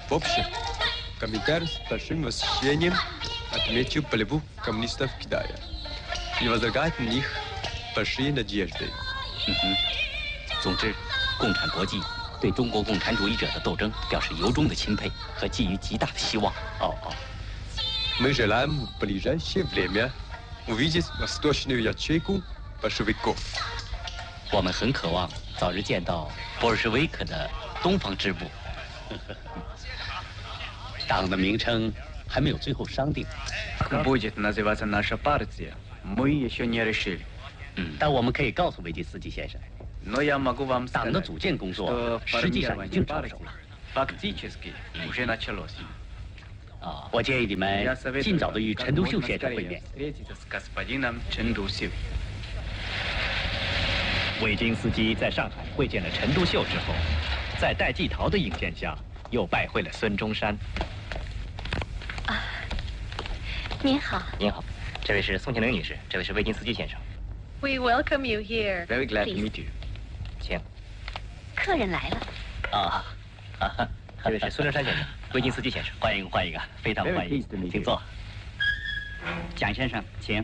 В общем, Коминтерн с большим восхищением отметил борьбу коммунистов в Китае и возлагает на них большие надежды. 总之，共产国际对中国共产主义者的斗争表示由衷的钦佩和寄予极大的希望。 Мы желаем в ближайшее время увидеть восточную ячейку большевиков. 我们很渴望早日见到波尔什维克的东方支部。党的名称还没有最后商定。 Будет называться наша партия. Мы еще не решили. 但我们可以告诉维基斯基先生， Но я могу вам 党的 сказать, 组建工作 что 实际上已 формирование 经成熟 партии 了。 фактически уже началось. 我建议你们 Я советую 尽早的与 как 陈独秀 можно 先生会 скорее 面。 встретиться с господином Чендусевым. 维金斯基在上海会见了陈独秀之后，在戴季陶的引荐下，又拜会了孙中山。 您好。 您好，这位是宋庆龄女士，这位是维金斯基先生， We welcome you here. Very glad to Please. meet you. 请。 客人来了。 这位是孙中山先生，维金斯基先生，欢迎欢迎啊，非常 Very 欢迎 pleased to meet，you 请坐。蒋先生，请。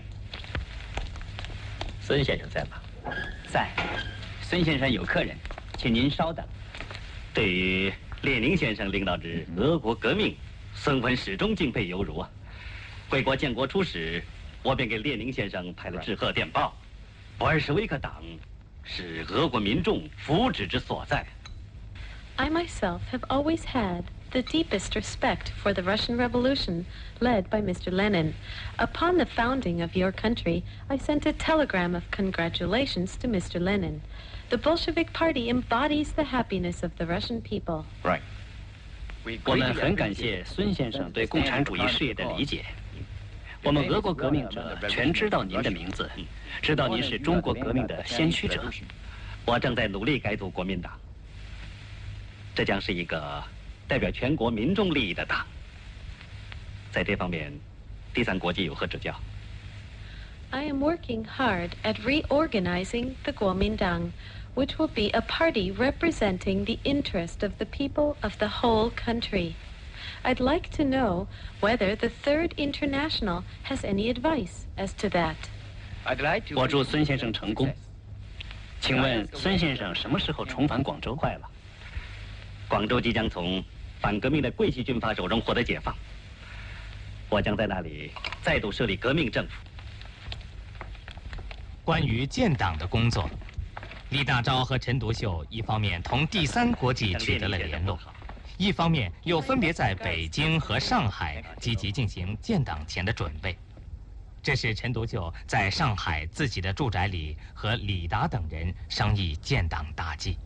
孙先生在吗？ 在，孙先生有客人，请您稍等。 对于列宁先生领导之俄国革命，孙文始终敬佩犹如啊。贵国建国初始，我便给列宁先生派了致贺电报。博尔什维克党是俄国民众福祉之所在。 I myself have always had the deepest respect for the Russian Revolution led by Mr. Lenin. Upon the founding of your country, I sent a telegram of congratulations to Mr. Lenin. The Bolshevik Party embodies the happiness of the Russian people. Right. 我们很感谢孙先生对共产主义事业的理解。我们俄国革命者全知道您的名字，知道您是中国革命的先驱者。 我正在努力改组国民党，这将是一个代表全国民众利益的党。在这方面，第三国际有何指教？ I am working hard at reorganizing the Kuomintang, which will be a party representing the interest of the people of the whole country. I'd like to know whether the Third International has any advice as to that. I'd like to. 我祝孙先生成功。请问孙先生什么时候重返广州？ 快了，广州即将从反革命的桂系军阀手中获得解放，我将在那里再度设立革命政府。 关于建党的工作，李大钊和陈独秀一方面同第三国际取得了联络，一方面又分别在北京和上海积极进行建党前的准备。这是陈独秀在上海自己的住宅里和李达等人商议建党大计。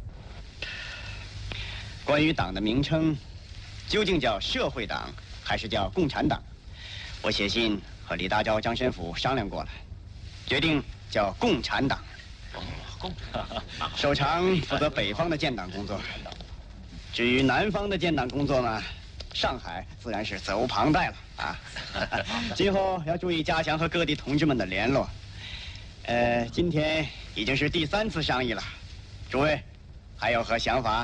关于党的名称，究竟叫社会党还是叫共产党？我写信和李大钊、张学甫商量过了，决定 叫共产党，首长负责北方的建党工作。至于南方的建党工作呢，上海自然是责无旁贷了啊。今后要注意加强和各地同志们的联络。今天已经是第3次商议了，诸位还有何想法？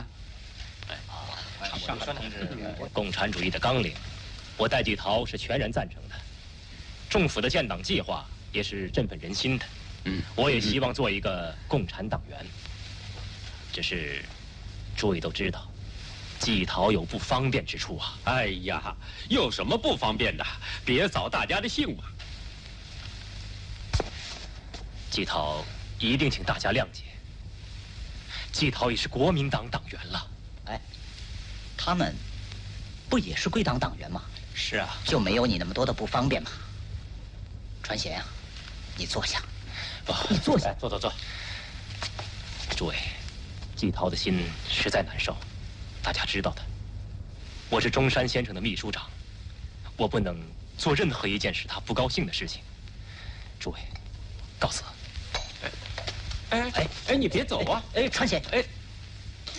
共产主义的纲领，我戴季陶是全然赞成的。政府的建党计划也是振奋人心的。 我也希望做一个共产党员，只是诸位都知道，季陶有不方便之处啊。 哎呀，有什么不方便的？别扫大家的兴嘛。 季陶一定请大家谅解。季陶也是国民党党员了。 哎，他们不也是归党党员吗？ 是啊， 就没有你那么多的不方便吗？传贤呀，你坐下。 你坐下， 坐。诸位，季陶的心实在难受，大家知道的。我是中山先生的秘书长，我不能做任何一件使他不高兴的事情。诸位，告辞。 哎，你别走啊！ 传贤，